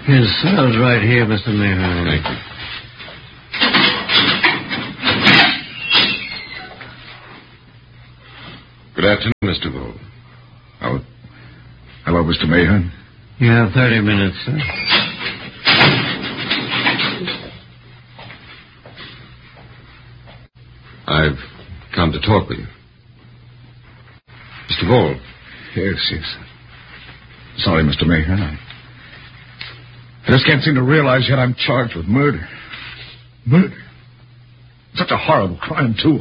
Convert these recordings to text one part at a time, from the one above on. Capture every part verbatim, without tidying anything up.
His cell's right here, Mister Mayhew. Thank you. Good afternoon, Mister Vole. Oh, hello, Mister Mayhew. You have thirty minutes, sir. I've come to talk with you. Mister Vole. Yes, yes. Sorry, Mister Mayhew. I I just can't seem to realize yet I'm charged with murder. Murder. Such a horrible crime, too.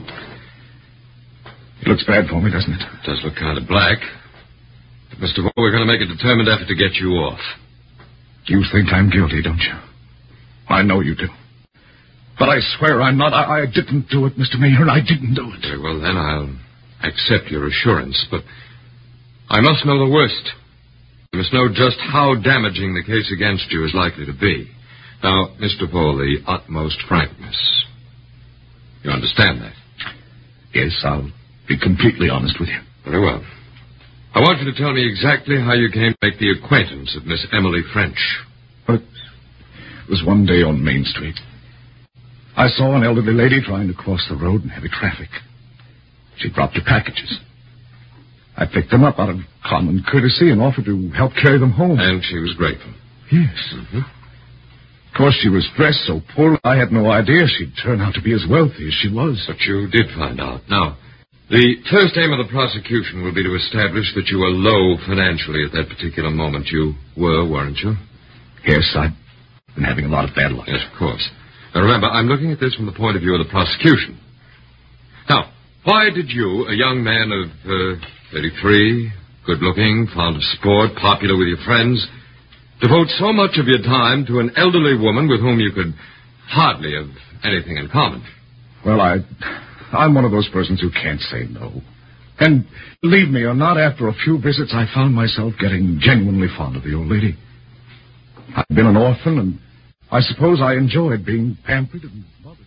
It looks bad for me, doesn't it? It does look kind of black. But, Mister Vole, we're going to make a determined effort to get you off. You think I'm guilty, don't you? I know you do. But I swear I'm not. I, I didn't do it, Mister Mayhew. I didn't do it. Very well, then I'll accept your assurance. But I must know the worst. I must know just how damaging the case against you is likely to be. Now, Mister Vole, the utmost frankness. You understand that? Yes, I'll be completely honest with you. Very well. I want you to tell me exactly how you came to make the acquaintance of Miss Emily French. Well, it was one day on Main Street. I saw an elderly lady trying to cross the road in heavy traffic. She dropped her packages. I picked them up out of common courtesy and offered to help carry them home. And she was grateful. Yes. Mm-hmm. Of course, she was dressed so poor, I had no idea she'd turn out to be as wealthy as she was. But you did find out. Now, the first aim of the prosecution will be to establish that you were low financially at that particular moment. You were, weren't you? Yes, I've been having a lot of bad luck. Yes, of course. Now, remember, I'm looking at this from the point of view of the prosecution. Now, why did you, a young man of uh, thirty-three, good-looking, fond of sport, popular with your friends, devote so much of your time to an elderly woman with whom you could hardly have anything in common? Well, I, I'm one of those persons who can't say no. And believe me or not, after a few visits, I found myself getting genuinely fond of the old lady. I've been an orphan, and I suppose I enjoyed being pampered and mothered.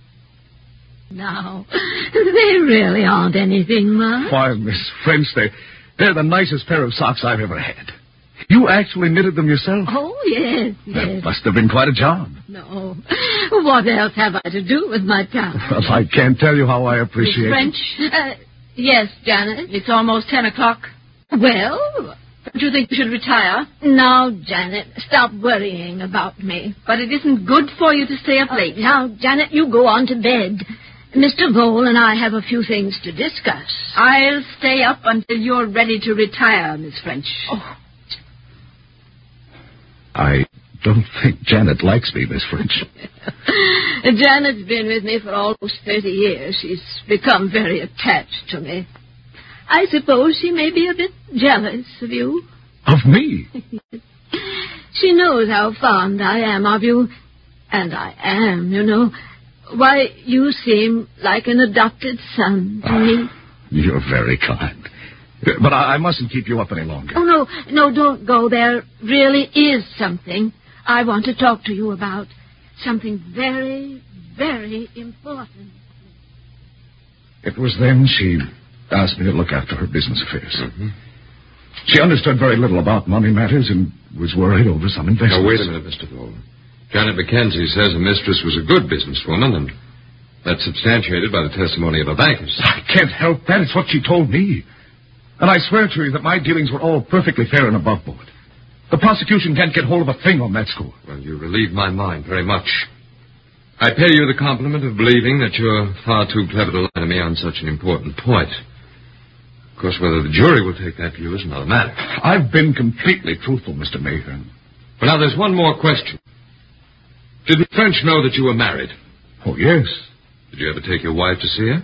No, they really aren't anything much. Why, Miss French, they, they're the nicest pair of socks I've ever had. You actually knitted them yourself? Oh, yes, yes. That must have been quite a job. No. What else have I to do with my time? Well, I can't tell you how I appreciate Miss French? it. Uh, yes, Janet. It's almost ten o'clock. Well, Don't you think you should retire? now, Janet, stop worrying about me. But it isn't good for you to stay up late. Uh, now, Janet, you go on to bed. Mister Vole and I have a few things to discuss. I'll stay up until you're ready to retire, Miss French. Oh. I don't think Janet likes me, Miss French. Janet's been with me for almost thirty years. She's become very attached to me. I suppose she may be a bit jealous of you. Of me? She knows how fond I am of you. And I am, you know. Why, you seem like an adopted son to me. You're very kind. But I, I mustn't keep you up any longer. Oh, no, no, don't go. There really is something I want to talk to you about. Something very, very important. It was then she asked me to look after her business affairs. Mm-hmm. She understood very little about money matters and was worried over some investments. Now, wait a minute, Mister Vole. Janet Mackenzie says her mistress was a good businesswoman, and that's substantiated by the testimony of her bankers. I can't help that. It's what she told me. And I swear to you that my dealings were all perfectly fair and above board. The prosecution can't get hold of a thing on that score. Well, you relieve my mind very much. I pay you the compliment of believing that you're far too clever to lie to me on such an important point. Of course, whether the jury will take that view is another matter. I've been completely truthful, Mister Mayhew. But now there's one more question. Did the French know that you were married? Oh, yes. Did you ever take your wife to see her?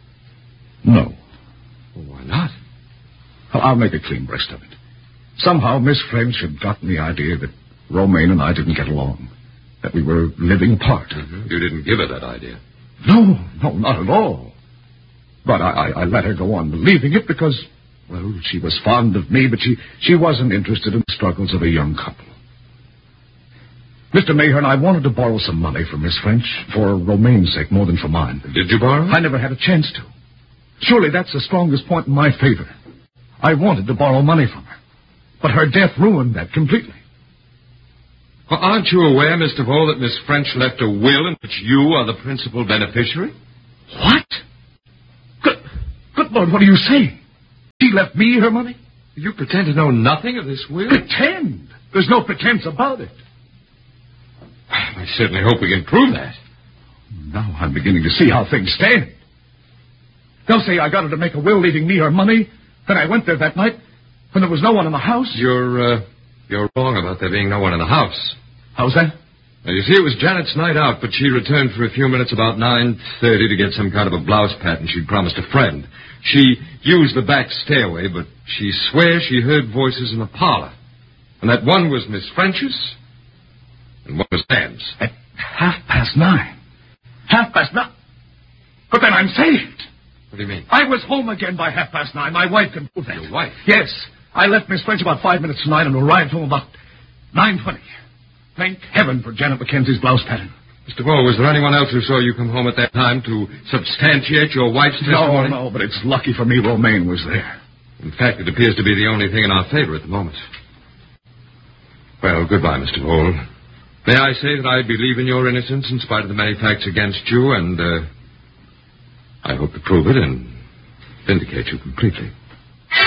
No. Well, why not? I'll make a clean breast of it. Somehow Miss French had gotten the idea that Romaine and I didn't get along, that we were living apart. Mm-hmm. You didn't give her that idea. No, no, not at all. But I, I, I let her go on believing it because, well, she was fond of me, but she, she wasn't interested in the struggles of a young couple. Mister Mayhew, I wanted to borrow some money from Miss French for Romaine's sake more than for mine. Did you borrow? I never had a chance to. Surely that's the strongest point in my favor. I wanted to borrow money from her, but her death ruined that completely. Well, aren't you aware, Mister Vole, that Miss French left a will in which you are the principal beneficiary? What? Good, good Lord, what are you saying? She left me her money? You pretend to know nothing of this will? Pretend? There's no pretense about it. I certainly hope we can prove that. Now I'm beginning to see how things stand. They'll say I got her to make a will leaving me her money. Then I went there that night when there was no one in the house. You're, uh, you're wrong about there being no one in the house. How's that? Now, you see, it was Janet's night out, but she returned for a few minutes about nine thirty to get some kind of a blouse pattern she'd promised a friend. She used the back stairway, but she swears she heard voices in the parlor. And that one was Miss French's, and one was Anne's. At half past nine. Half past nine? But then I'm saved. What do you mean? I was home again by half past nine. My wife can prove that. Your wife? Yes. I left Miss French about five minutes to nine and arrived home about nine twenty. Thank heaven for Janet Mackenzie's blouse pattern. Mister Vole, was there anyone else who saw you come home at that time to substantiate your wife's testimony? No, no, but it's lucky for me Romaine was there. In fact, it appears to be the only thing in our favor at the moment. Well, goodbye, Mister Vole. May I say that I believe in your innocence in spite of the many facts against you, and uh, I hope to prove it and vindicate you completely.